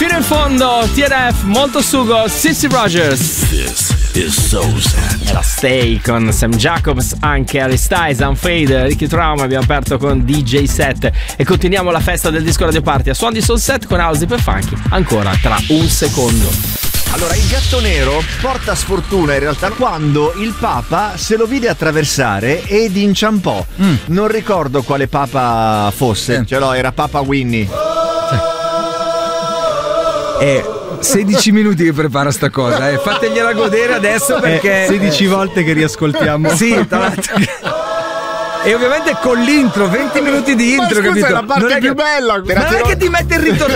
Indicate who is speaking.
Speaker 1: fino in fondo. TNF, molto sugo, Sissy Rogers.
Speaker 2: This is so sad.
Speaker 1: Era Stay con Sam Jacobs, anche Harry Styles, Unfade, Ricky Trauma. Abbiamo aperto con DJ Set e continuiamo la festa del disco Radio Party a suon di Soul Set con House e Funky ancora tra un secondo.
Speaker 3: Allora, il gatto nero porta sfortuna in realtà quando il Papa se lo vide attraversare ed inciampò. Non ricordo quale Papa fosse, ce l'ho, era Papa Winnie.
Speaker 4: 16 minuti che prepara sta cosa, fategliela godere adesso perché
Speaker 5: 16 volte che riascoltiamo.
Speaker 4: Sì, tra l'altro. E ovviamente con l'intro, 20 minuti di intro,
Speaker 3: ma scusa,
Speaker 4: capito?
Speaker 3: è la parte
Speaker 4: non è
Speaker 3: più
Speaker 4: che,
Speaker 3: bella.
Speaker 4: non è che ti mette il ritorno.